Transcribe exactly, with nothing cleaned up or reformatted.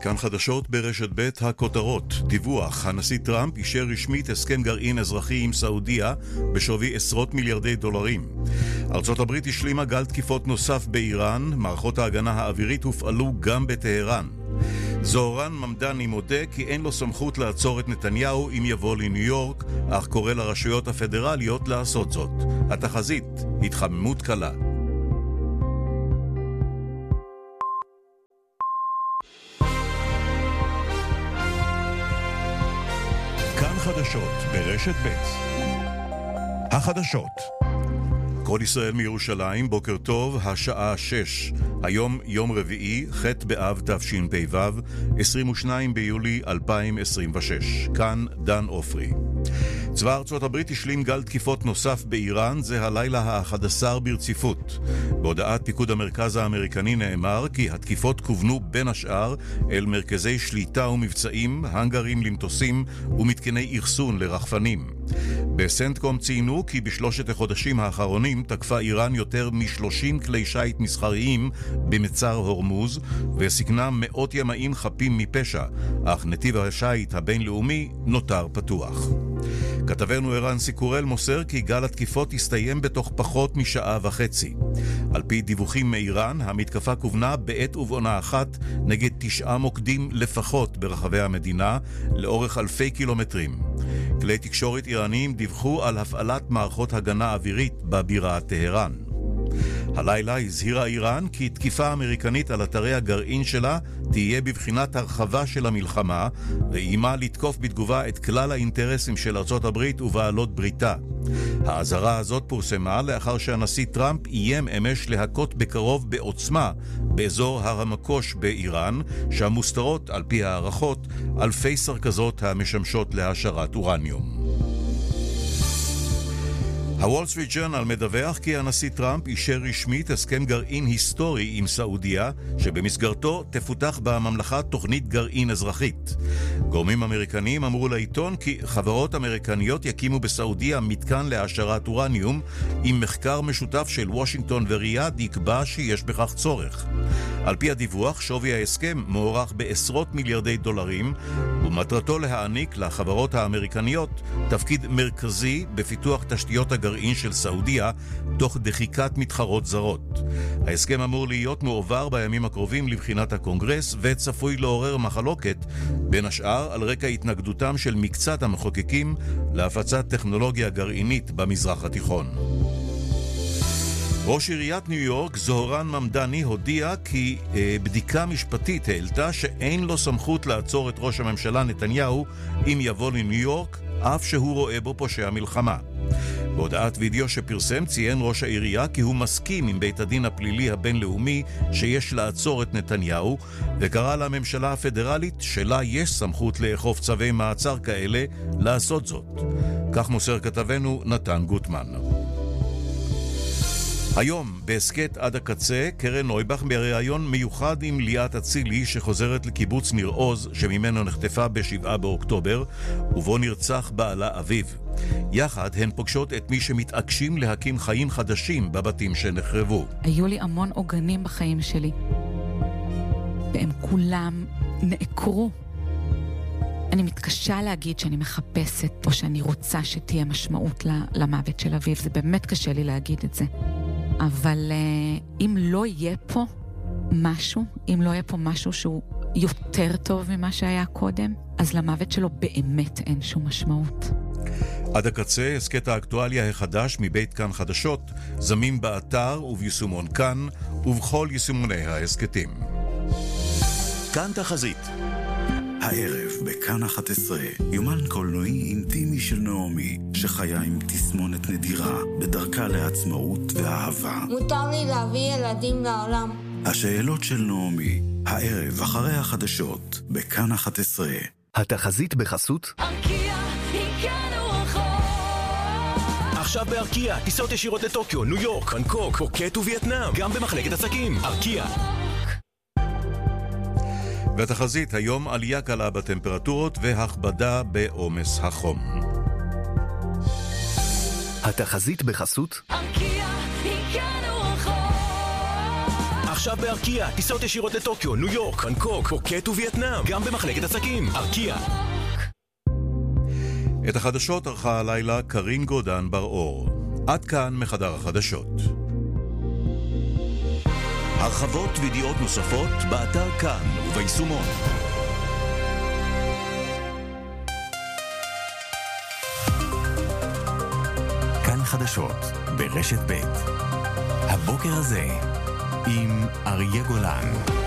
כאן חדשות ברשת ב' הכותרות. דיווח, הנשיא טראמפ אישר רשמית הסכם גרעין אזרחי עם סעודיה בשווי עשרות מיליארדי דולרים. ארצות הברית השלימה גל תקיפות נוסף באיראן, מערכות ההגנה האווירית הופעלו גם בטהרן. זוהרן ממדני מודה כי אין לו סמכות לעצור את נתניהו אם יבוא לניו יורק, אך קורא לרשויות הפדרליות לעשות זאת. התחזית, התחממות קלה. כאן חדשות ברשת ב'. החדשות. כל ישראל מירושלים, בוקר טוב, השעה שש. היום יום רביעי, ח' באב תשפ"ו, עשרים ושניים ביולי אלפיים עשרים ושש. כאן דן אופרי. צבא ארצות הברית השלים גל תקיפות נוסף באיראן, זה הלילה ה-אחד עשר ברציפות. בהודעת פיקוד המרכז האמריקני נאמר כי התקיפות כוונו בין השאר אל מרכזי שליטה ומבצעים, הנגרים למטוסים ומתקני אחסון לרחפנים. בסנטקום ציינו כי בשלושת החודשים האחרונים תקפה איראן יותר מ-שלושים כלי שייט מסחריים במצר הורמוז, וסיכנה מאות ימאים חפים מפשע, אך נתיב השייט הבינלאומי נותר פתוח. כתבנו ערן סיקורל מוסר כי גל התקיפות הסתיים בתוך פחות משעה וחצי. על פי דיווחים מאיראן, המתקפה כוונה בעת ובעונה אחת נגד תשעה מוקדים לפחות ברחבי המדינה, לאורך אלפי קילומטרים. כלי תקשורת איראניים דיווחו על הפעלת מערכות הגנה אווירית בבירה טהרן. הלילה הזהירה איראן כי תקיפה אמריקנית על אתרי הגרעין שלה תהיה בבחינת הרחבה של המלחמה, ואיימה לתקוף בתגובה את כלל האינטרסים של ארצות הברית ובעלות בריתה. האזהרה הזאת פורסמה לאחר שהנשיא טראמפ איים אמש להכות בקרוב בעוצמה באזור הר המקוש באיראן, שהמוסתרות על פי הערכות אלפי סרכזות המשמשות להעשרת אורניום. הוול סטריט ג'ורנל מדווח כי הנשיא טראמפ אישר רשמית הסכם גרעין היסטורי עם סעודיה, שבמסגרתו תפותח בממלכה תוכנית גרעין אזרחית. גורמים אמריקניים אמרו לעיתון כי חברות אמריקניות יקימו בסעודיה מתקן להעשרת אורניום, עם מחקר משותף של וושינגטון וריאד יקבע שיש בכך צורך. על פי הדיווח, שווי ההסכם מוערך בעשרות מיליארדי דולרים, ומטרתו להעניק לחברות האמריקניות תפקיד מרכזי בפיתוח תשתיות הגרעין של סעודיה, תוך דחיקת מתחרות זרות. ההסכם אמור להיות מועבר בימים הקרובים לבחינת הקונגרס, וצפוי לעורר מחלוקת, בין השאר על רקע התנגדותם של מקצת המחוקקים להפצת טכנולוגיה גרעינית במזרח התיכון. ראש עיריית ניו יורק, זוהרן ממדני, הודיע כי אה, בדיקה משפטית העלתה שאין לו סמכות לעצור את ראש הממשלה נתניהו אם יבוא לניו יורק, אף שהוא רואה בו פושע מלחמה. בהודעת וידאו שפרסם ציין ראש העירייה כי הוא מסכים עם בית הדין הפלילי הבינלאומי שיש לעצור את נתניהו, וקרא לממשלה הפדרלית שלה יש סמכות לאכוף צווי מעצר כאלה לעשות זאת. כך מוסר כתבנו נתן גוטמן. היום, בהסקט עד הקצה, קרן נויבך בריאיון מיוחד עם ליאת אצילי שחוזרת לקיבוץ ניר עוז שממנו נחטפה בשבעה באוקטובר, ובו נרצח בעלה אביו. יחד הן פוגשות את מי שמתעקשים להקים חיים חדשים בבתים שנחרבו. היו לי המון עוגנים בחיים שלי, והם כולם נעקרו. אני מתקשה להגיד שאני מחפשת או שאני רוצה שתהיה משמעות למוות של אביו. זה באמת קשה לי להגיד את זה. אבל uh, אם לא יהיה פה משהו, אם לא יהיה פה משהו שהוא יותר טוב ממה שהיה קודם, אז למוות שלו באמת אין שום משמעות. עד הקצה, הסקט האקטואליה החדש מבית כאן חדשות, זמין באתר וביישומון כאן ובכל יישומוני ההסקטים. כאן תחזית. הערב בכאן אחת עשרה, יומן קולנועי אינטימי של נעמי, שחיה עם תסמונת נדירה, בדרכה לעצמאות ואהבה. מותר לי להביא ילדים לעולם. השאלות של נעמי, הערב אחרי החדשות, בכאן אחת עשרה. התחזית בחסות ארקיע, הגענו רחוק. עכשיו בארקיע, טיסות ישירות לטוקיו, ניו יורק, בנקוק, פוקט ווייטנאם, גם במחלקת עסקים. ארקיע. והתחזית, היום עלייה קלה בטמפרטורות והכבדה בעומס החום. התחזית בחסות ארקיע, הגענו רחוק. עכשיו בארקיע, טיסות ישירות לטוקיו, ניו יורק, בנקוק, פוקט ווייטנאם, גם במחלקת עסקים. ארקיע. את החדשות ערכה הלילה קרין גודן בר-אור. עד כאן מחדר החדשות. הרחבות וידיעות נוספות באתר כאן וביישומון. כאן חדשות ברשת ב' הבוקר הזה עם אריה גולן.